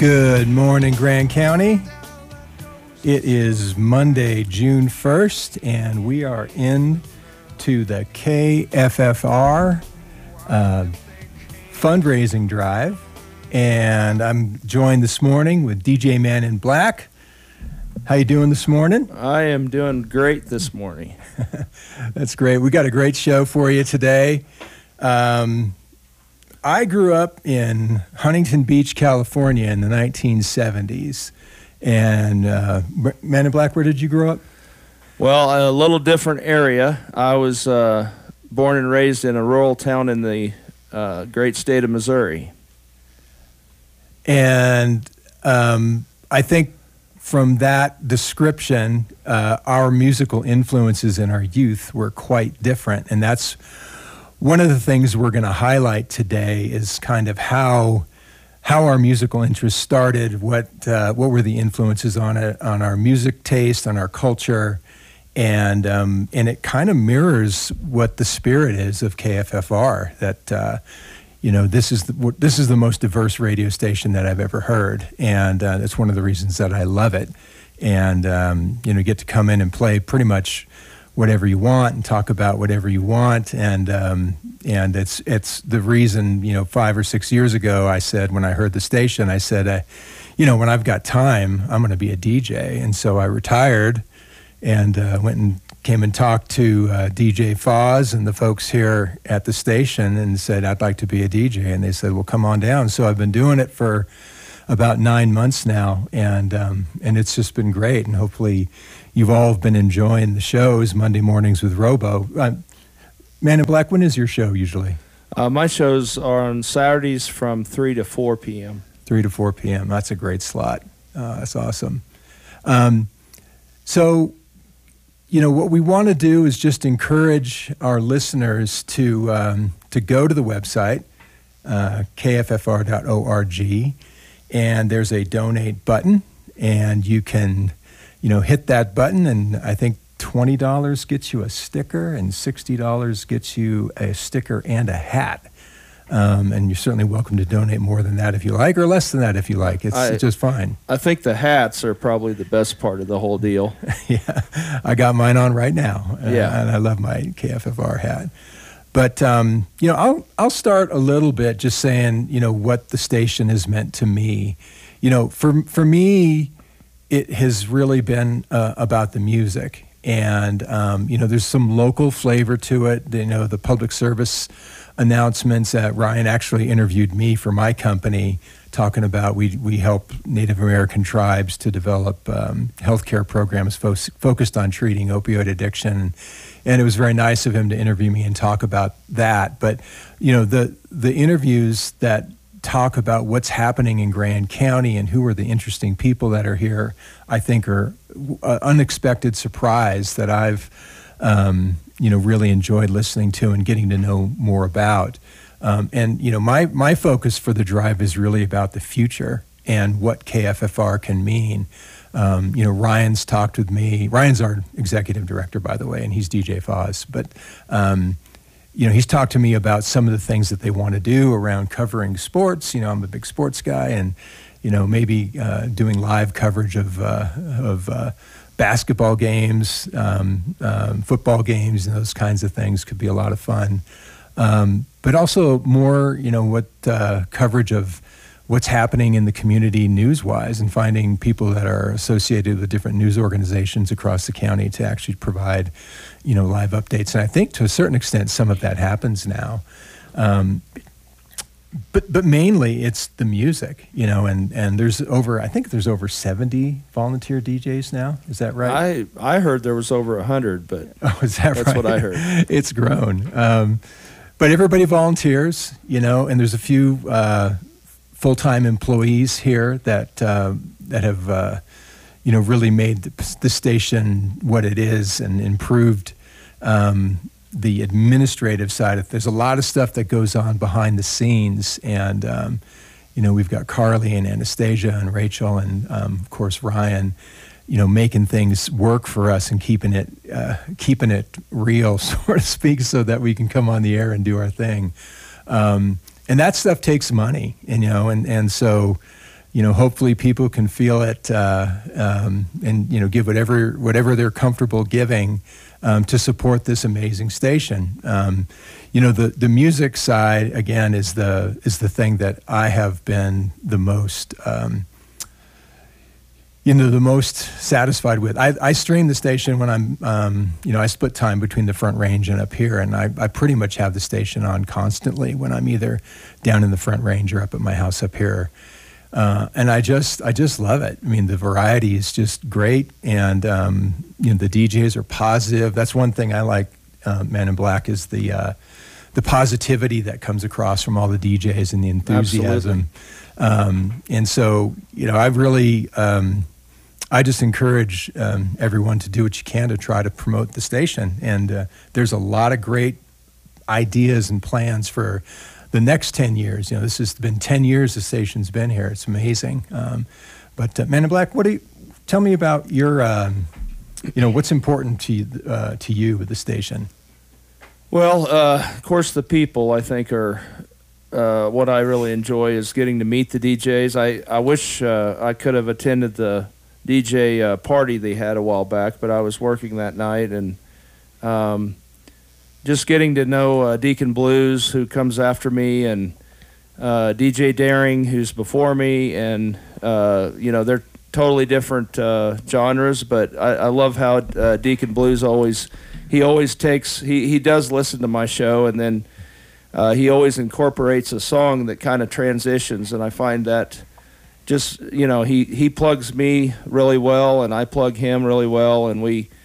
Good morning, Grand County. It is Monday, June 1st, and we are in to the KFFR fundraising drive. And I'm joined this morning with DJ Man in Black. How you doing this morning? I am doing great this morning. That's great. We got a great show for you today. I grew up in Huntington Beach, California in the 1970s. And Man in Black, where did you grow up? Well, a little different area. I was born and raised in a rural town in the great state of Missouri. And I think from that description, our musical influences in our youth were quite different. And that's one of the things we're going to highlight today is kind of how our musical interests started, what were the influences on it, on our music taste, on our culture, and it kind of mirrors what the spirit is of KFFR. That this is the most diverse radio station that I've ever heard, and that's one of the reasons that I love it. And get to come in and play pretty much whatever you want and talk about whatever you want, and it's the reason 5 or 6 years ago I said, when I heard the station, I said when I've got time I'm going to be a DJ. And so I retired and went and came and talked to DJ Foz and the folks here at the station and said I'd like to be a DJ, and they said, well, come on down. So I've been doing it for about 9 months now, and it's just been great, and hopefully you've all been enjoying the shows. Monday mornings with Robo. Man in Black, when is your show usually? My shows are on Saturdays from 3 to 4 p.m. 3 to 4 p.m. That's a great slot. That's awesome. So, what we want to do is just encourage our listeners to go to the website, kffr.org, and there's a donate button, and you can hit that button, and I think $20 gets you a sticker, and $60 gets you a sticker and a hat. And you're certainly welcome to donate more than that if you like, or less than that if you like. It's just fine. I think the hats are probably the best part of the whole deal. Yeah, I got mine on right now. Yeah. And I love my KFFR hat. But, I'll start a little bit just saying, what the station has meant to me. For me, it has really been about the music. And, there's some local flavor to it. The public service announcements. Ryan actually interviewed me for my company talking about we help Native American tribes to develop healthcare programs focused on treating opioid addiction. And it was very nice of him to interview me and talk about that. But, the interviews that talk about what's happening in Grand County and who are the interesting people that are here, I think are an unexpected surprise that I've, really enjoyed listening to and getting to know more about. My focus for the drive is really about the future and what KFFR can mean. Ryan's talked with me. Ryan's our executive director, by the way, and he's DJ Foz. But, he's talked to me about some of the things that they want to do around covering sports. I'm a big sports guy, and, maybe doing live coverage of basketball games, football games, and those kinds of things could be a lot of fun. But also more, coverage of what's happening in the community news-wise, and finding people that are associated with different news organizations across the county to actually provide, live updates. And I think to a certain extent some of that happens now. But mainly it's the music, and there's I think there's over 70 volunteer DJs now. Is that right? I heard there was over 100, but is that that's right? what I heard. It's grown. But everybody volunteers, and there's a few full-time employees here that have, really made the station what it is and improved the administrative side of. There's a lot of stuff that goes on behind the scenes, and we've got Carly and Anastasia and Rachel and of course Ryan, making things work for us and keeping it real, so to speak, so that we can come on the air and do our thing. And that stuff takes money, and so hopefully people can feel it and give whatever they're comfortable giving to support this amazing station. The music side again is the thing that I have been the most the most satisfied with. I stream the station when I'm I split time between the Front Range and up here, and I pretty much have the station on constantly when I'm either down in the Front Range or up at my house up here. And I just love it. I mean, the variety is just great, and the DJs are positive. That's one thing I like. Man in Black is the positivity that comes across from all the DJs and the enthusiasm. And so I've really I just encourage everyone to do what you can to try to promote the station. And there's a lot of great ideas and plans for the next 10 years. This has been 10 years the station's been here. It's amazing. But Man in Black, tell me about your, what's important to you with the station? Well, of course, the people, I think, are what I really enjoy is getting to meet the DJs. I wish I could have attended the DJ party they had a while back, but I was working that night, and just getting to know Deacon Blues, who comes after me, and DJ Daring, who's before me, and they're totally different genres, but I love how Deacon Blues always takes, he does listen to my show, and then he always incorporates a song that kind of transitions, and I find that just, he plugs me really well, and I plug him really well, and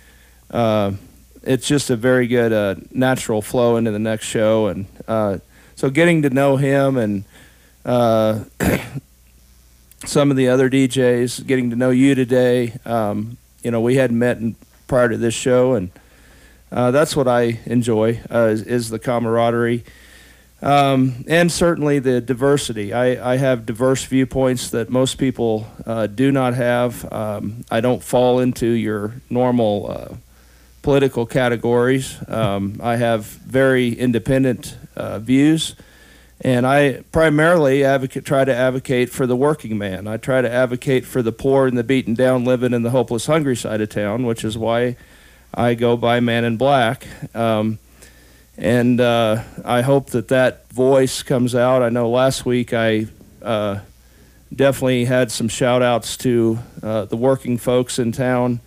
it's just a very good natural flow into the next show. And so getting to know him and some of the other DJs, getting to know you today, we hadn't met prior to this show, and that's what I enjoy, is the camaraderie. And certainly the diversity. I have diverse viewpoints that most people do not have. I don't fall into your normal political categories. I have very independent views, and I primarily try to advocate for the working man. I try to advocate for the poor and the beaten down living in the hopeless hungry side of town, which is why I go by Man in Black. And I hope that voice comes out. I know last week I definitely had some shout-outs to the working folks in town.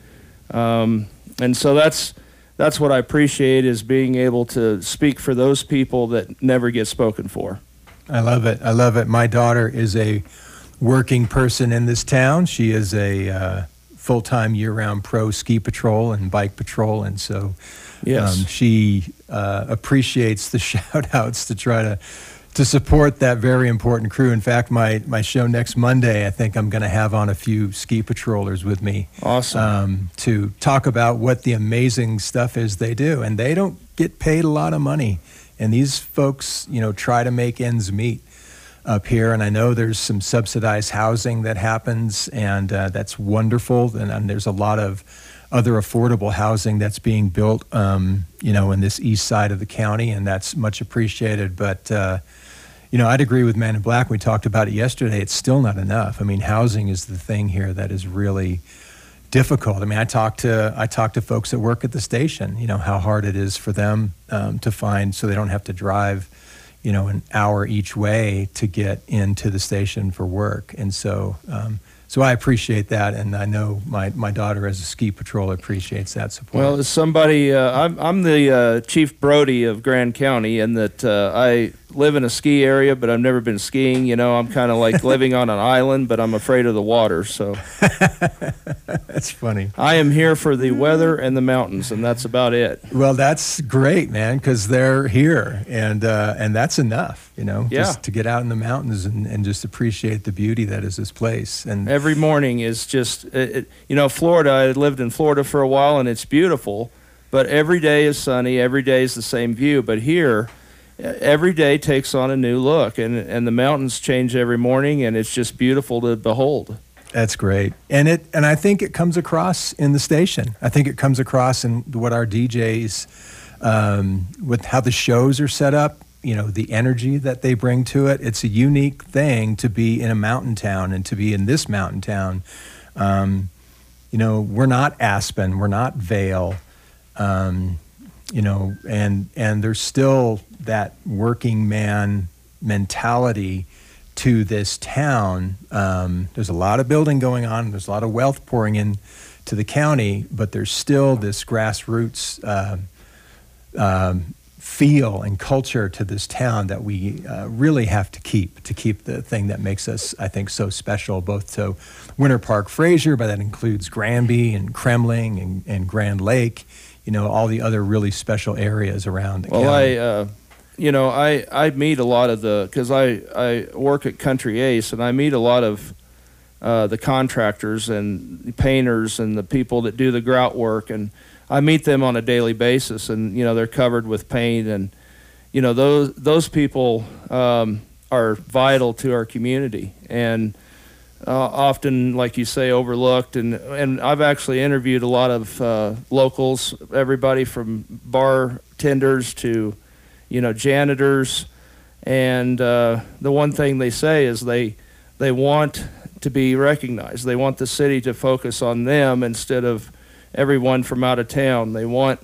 And so that's what I appreciate, is being able to speak for those people that never get spoken for. I love it. I love it. My daughter is a working person in this town. She is a full-time year-round pro ski patrol and bike patrol, and so yes. She appreciates the shout-outs to try to support that very important crew. In fact, my show next Monday, I think I'm going to have on a few ski patrollers with me. Awesome. To talk about what the amazing stuff is they do. And they don't get paid a lot of money. And these folks, try to make ends meet up here. And I know there's some subsidized housing that happens, and that's wonderful. And there's a lot of other affordable housing that's being built, in this east side of the county, and that's much appreciated. But, I'd agree with Man in Black. We talked about it yesterday. It's still not enough. I mean, housing is the thing here that is really difficult. I mean, I talk to folks that work at the station, how hard it is for them to find, so they don't have to drive, an hour each way to get into the station for work. And so, so I appreciate that, and I know my daughter as a ski patroller appreciates that support. Well, as somebody, I'm the Chief Brody of Grand County, and that I live in a ski area, but I've never been skiing. I'm kind of like living on an island, but I'm afraid of the water. So that's funny. I am here for the weather and the mountains, and that's about it. Well, that's great, man, because they're here, and that's enough. Just to get out in the mountains and just appreciate the beauty that is this place. And every morning is just, Florida. I lived in Florida for a while, and it's beautiful, but every day is sunny. Every day is the same view. But here, every day takes on a new look, and the mountains change every morning, and it's just beautiful to behold. That's great. And I think it comes across in the station. I think it comes across in what our DJs, with how the shows are set up. the energy that they bring to it. It's a unique thing to be in a mountain town and to be in this mountain town. We're not Aspen, we're not Vail, and there's still that working man mentality to this town. There's a lot of building going on. There's a lot of wealth pouring in to the county, but there's still this grassroots feel and culture to this town that we really have to keep the thing that makes us, I think, so special, both to Winter Park Fraser, but that includes Granby and Kremling and Grand Lake, all the other really special areas around the county. I meet a lot of because I work at Country Ace, and I meet a lot of the contractors and the painters and the people that do the grout work, and I meet them on a daily basis, and they're covered with paint, and those people are vital to our community, and often, like you say, overlooked. And I've actually interviewed a lot of locals, everybody from bartenders to janitors, and the one thing they say is they want to be recognized. They want the city to focus on them instead of everyone from out of town. They want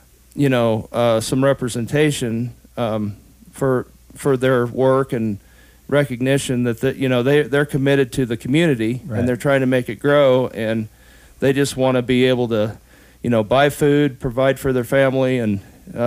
some representation for their work and recognition that they're committed to the community, right, and they're trying to make it grow, and they just want to be able to buy food, provide for their family, and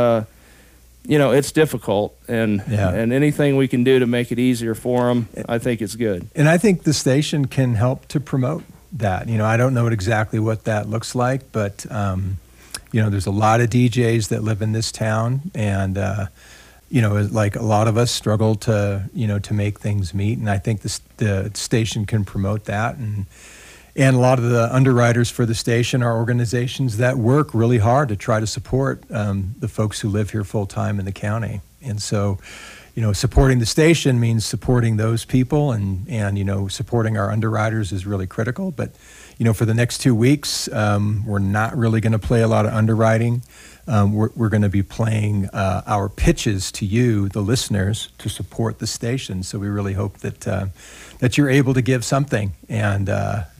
it's difficult, and anything we can do to make it easier for them, I think it's good. And I think the station can help to promote that. I don't know exactly what that looks like, but there's a lot of DJs that live in this town, and like a lot of us struggle to make things meet, and I think the station can promote that, and a lot of the underwriters for the station are organizations that work really hard to try to support the folks who live here full time in the county. And so, supporting the station means supporting those people, and supporting our underwriters is really critical. But for the next 2 weeks, we're not really going to play a lot of underwriting. We're going to be playing our pitches to you, the listeners, to support the station. So we really hope that you're able to give something and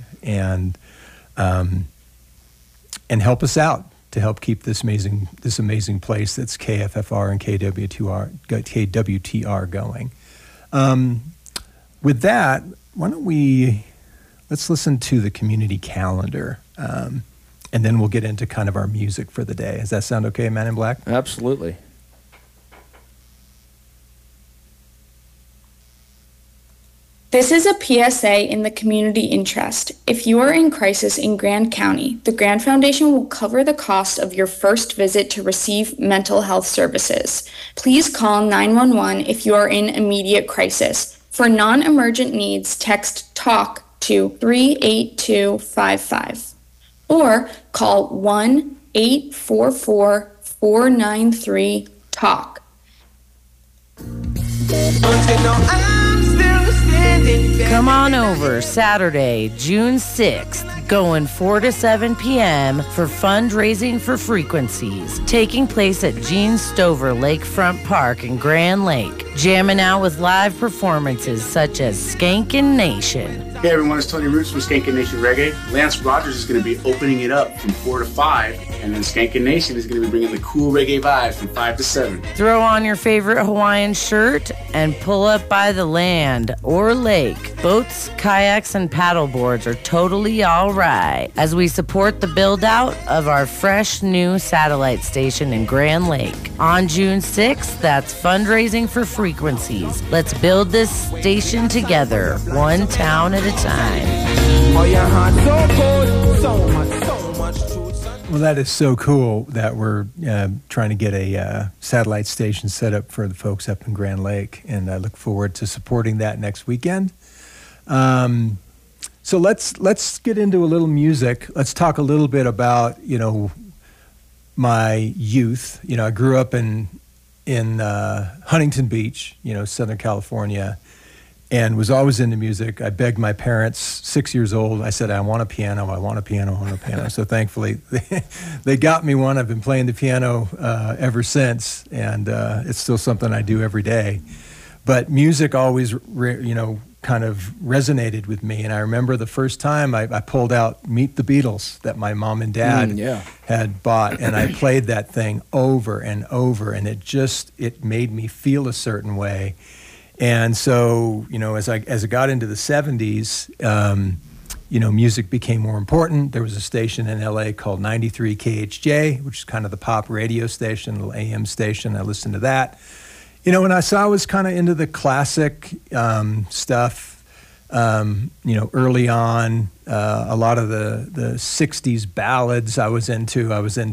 help us out to help keep this amazing place that's KFFR and KWTR going. With that, why don't let's listen to the community calendar, and then we'll get into kind of our music for the day. Does that sound okay, Man in Black? Absolutely. This is a PSA in the community interest. If you are in crisis in Grand County, the Grand Foundation will cover the cost of your first visit to receive mental health services. Please call 911 if you are in immediate crisis. For non-emergent needs, text TALK to 38255 or call 1-844-493-TALK. Come on over Saturday, June 6th, going 4 to 7 p.m. for fundraising for frequencies, taking place at Gene Stover Lakefront Park in Grand Lake, jamming out with live performances such as Skankin' Nation. Hey everyone, it's Tony Roots from Skankin' Nation Reggae. Lance Rogers is going to be opening it up from 4 to 5, and then Skankin' Nation is going to be bringing the cool reggae vibes from 5 to 7. Throw on your favorite Hawaiian shirt and pull up by the land or lake. Boats, kayaks, and paddleboards are totally all right as we support the build-out of our fresh new satellite station in Grand Lake. On June 6th, that's fundraising for frequencies. Let's build this station together, one town at a time. Well, that is so cool that we're trying to get a satellite station set up for the folks up in Grand Lake, and I look forward to supporting that next weekend. So let's get into a little music. Let's talk a little bit about my youth. I grew up in Huntington Beach, Southern California, and was always into music. I begged my parents, 6 years old. I said, I want a piano, I want a piano, I want a piano. So thankfully, they got me one. I've been playing the piano ever since, and it's still something I do every day. But music always, kind of resonated with me. And I remember the first time I pulled out Meet the Beatles that my mom and dad had bought, and I played that thing over and over, and it made me feel a certain way. And so, as it got into the 70s, music became more important. There was a station in LA called 93 KHJ, which is kind of the pop radio station, a little AM station. I listened to that. And I was kind of into the classic stuff, early on. A lot of the 60s ballads I was into.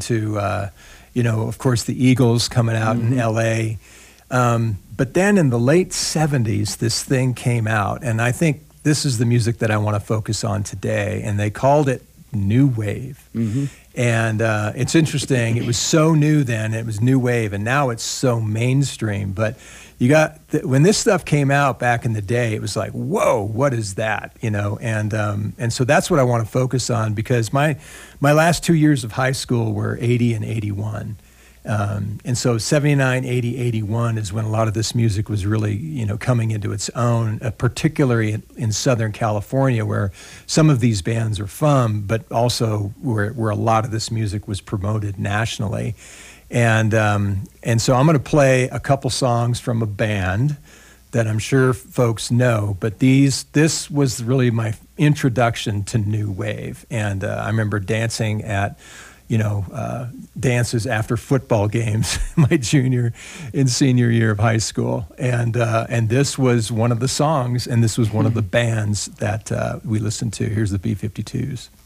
Of course, the Eagles coming out in LA. But then in the late 70s, this thing came out, and I think this is the music that I want to focus on today, and they called it New Wave. Mm-hmm. And it's interesting, it was so new then, it was New Wave, and now it's so mainstream. But when this stuff came out back in the day, it was like, whoa, what is that? And so that's what I want to focus on, because my last 2 years of high school were 80 and 81. And so 79, 80, 81 is when a lot of this music was really, coming into its own, particularly in Southern California, where some of these bands are from, but also where a lot of this music was promoted nationally. And so I'm going to play a couple songs from a band that I'm sure folks know, but this was really my introduction to New Wave. And I remember dancing at dances after football games my junior and senior year of high school. And this was one of the songs, and this was one of the bands that we listened to. Here's the B-52s.